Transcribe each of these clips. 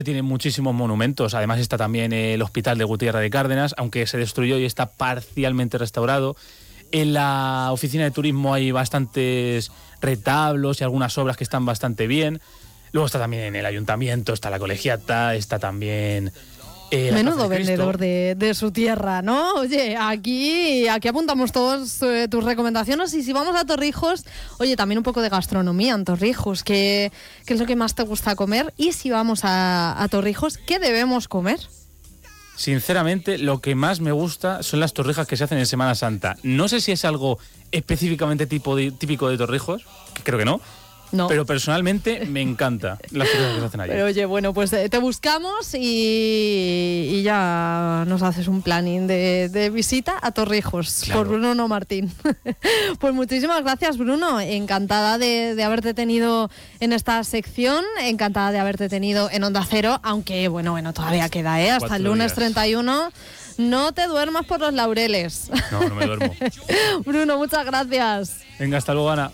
Tiene muchísimos monumentos, además está también el Hospital de Gutiérrez de Cárdenas, aunque se destruyó y está parcialmente restaurado. En la oficina de turismo hay bastantes retablos y algunas obras que están bastante bien. Luego está también en el ayuntamiento, está la colegiata, está también... Menudo vendedor de su tierra, ¿no? Oye, aquí apuntamos todos tus recomendaciones, y si vamos a Torrijos, oye, también un poco de gastronomía en Torrijos, ¿qué es lo que más te gusta comer? Y si vamos a Torrijos, ¿qué debemos comer? Sinceramente, lo que más me gusta son las torrijas que se hacen en Semana Santa. No sé si es algo específicamente típico de Torrijos, que creo que no. No. Pero personalmente me encanta las torrijas que se hacen allí. Pero oye, bueno, pues te buscamos y ya nos haces un planning de visita a Torrijos, claro, por Bruno Martín. Pues muchísimas gracias, Bruno. Encantada de haberte tenido en esta sección, encantada de haberte tenido en Onda Cero, aunque bueno, todavía queda, hasta el lunes 31. No te duermas por los laureles. No me duermo. Bruno, muchas gracias. Venga, hasta luego, Ana.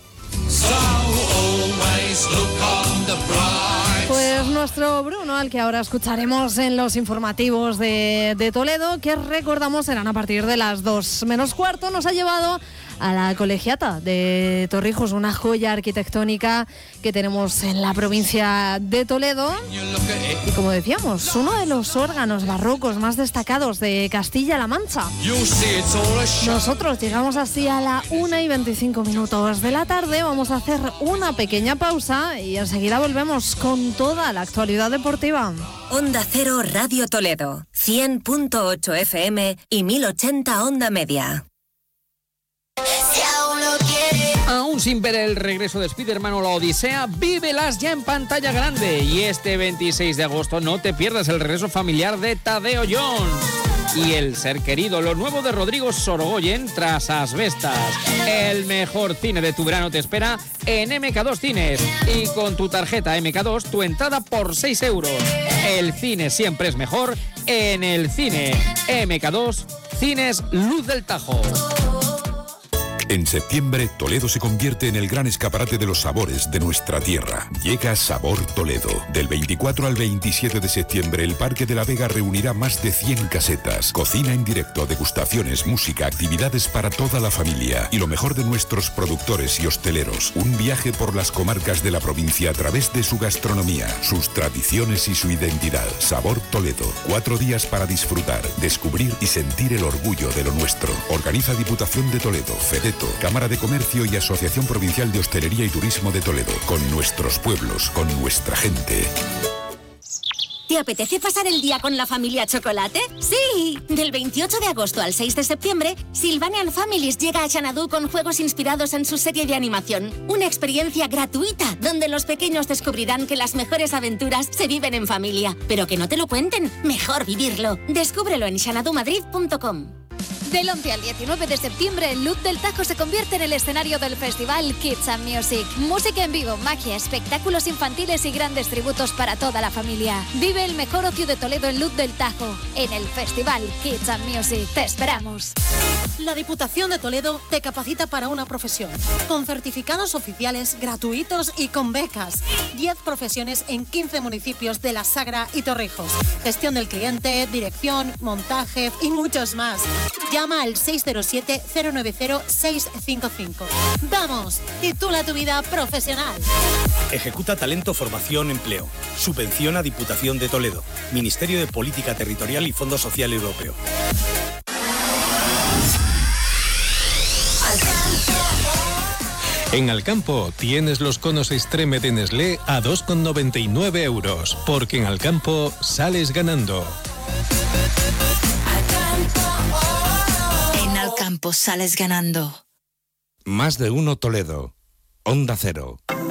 Pues nuestro Bruno, al que ahora escucharemos en los informativos de Toledo, que recordamos serán a partir de las 2:45, nos ha llevado a la colegiata de Torrijos, una joya arquitectónica que tenemos en la provincia de Toledo. Y como decíamos, uno de los órganos barrocos más destacados de Castilla-La Mancha. Nosotros llegamos así a la 1:25 de la tarde. Vamos a hacer una pequeña pausa y enseguida volvemos con toda la actualidad deportiva. Onda Cero Radio Toledo, 100.8 FM y 1080 Onda Media. Aún sin ver el regreso de Spider-Man o la Odisea, vívelas ya en pantalla grande. Y este 26 de agosto no te pierdas el regreso familiar de Tadeo Jones y El ser querido, lo nuevo de Rodrigo Sorogoyen tras Asbestas. El mejor cine de tu verano te espera en MK2 Cines. Y con tu tarjeta MK2, tu entrada por 6 euros. El cine siempre es mejor en el cine. MK2 Cines Luz del Tajo. En septiembre, Toledo se convierte en el gran escaparate de los sabores de nuestra tierra. Llega Sabor Toledo. Del 24 al 27 de septiembre, el Parque de la Vega reunirá más de 100 casetas. Cocina en directo, degustaciones, música, actividades para toda la familia. Y lo mejor de nuestros productores y hosteleros. Un viaje por las comarcas de la provincia a través de su gastronomía, sus tradiciones y su identidad. Sabor Toledo. 4 días para disfrutar, descubrir y sentir el orgullo de lo nuestro. Organiza Diputación de Toledo, FEDETO, Cámara de Comercio y Asociación Provincial de Hostelería y Turismo de Toledo. Con nuestros pueblos, con nuestra gente. ¿Te apetece pasar el día con la familia Chocolate? ¡Sí! Del 28 de agosto al 6 de septiembre, Sylvanian Families llega a Xanadu con juegos inspirados en su serie de animación. Una experiencia gratuita, donde los pequeños descubrirán que las mejores aventuras se viven en familia. Pero que no te lo cuenten, mejor vivirlo. Descúbrelo en xanadumadrid.com. Del 11 al 19 de septiembre, Luz del Tajo se convierte en el escenario del festival Kids and Music. Música en vivo, magia, espectáculos infantiles y grandes tributos para toda la familia. Vive el mejor ocio de Toledo en Luz del Tajo, en el festival Kids and Music. ¡Te esperamos! La Diputación de Toledo te capacita para una profesión, con certificados oficiales gratuitos y con becas. 10 profesiones en 15 municipios de La Sagra y Torrijos. Gestión del cliente, dirección, montaje y muchos más. Llama al 607-090-655. ¡Vamos! Titula tu vida profesional. Ejecuta Talento, Formación, Empleo. Subvenciona Diputación de Toledo. Ministerio de Política Territorial y Fondo Social Europeo. En Alcampo tienes los conos Extreme de Nestlé a 2,99 €, porque en Alcampo sales ganando. En Alcampo sales ganando. Más de uno Toledo. Onda Cero.